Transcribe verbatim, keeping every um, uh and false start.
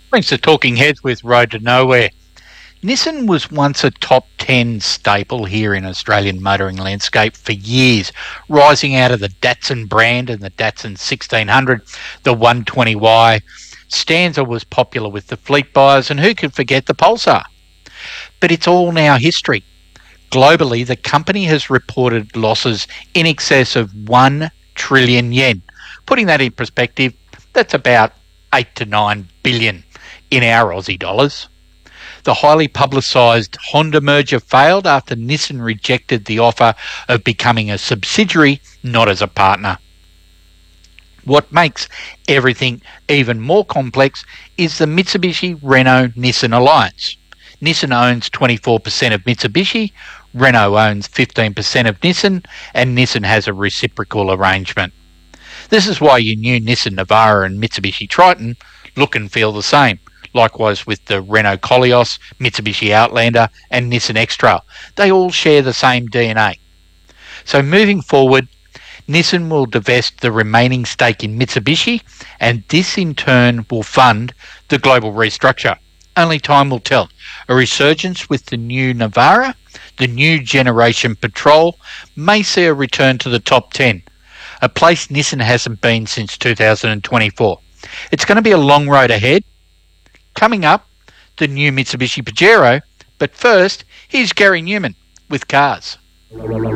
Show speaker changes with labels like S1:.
S1: Thanks to Talking Heads with Road to Nowhere. Nissan was once a top ten staple here in Australian motoring landscape for years, rising out of the Datsun brand and the Datsun sixteen hundred, the one twenty Y. Stanza was popular with the fleet buyers, and who could forget the Pulsar? But it's all now history. Globally, the company has reported losses in excess of one trillion yen. Putting that in perspective, that's about eight to nine billion in our Aussie dollars. The highly publicised Honda merger failed after Nissan rejected the offer of becoming a subsidiary, not as a partner. What makes everything even more complex is the Mitsubishi Renault Nissan alliance. Nissan owns twenty-four percent of Mitsubishi, Renault owns fifteen percent of Nissan, and Nissan has a reciprocal arrangement. This is why your new Nissan Navara and Mitsubishi Triton look and feel the same. Likewise with the Renault Koleos, Mitsubishi Outlander and Nissan X-Trail. They all share the same D N A. So moving forward, Nissan will divest the remaining stake in Mitsubishi, and this in turn will fund the global restructure. Only time will tell. A resurgence with the new Navara, the new generation Patrol, may see a return to the top ten, a place Nissan hasn't been since two thousand twenty-four. It's going to be a long road ahead. Coming up, the new Mitsubishi Pajero, but first, here's Gary Newman with Cars.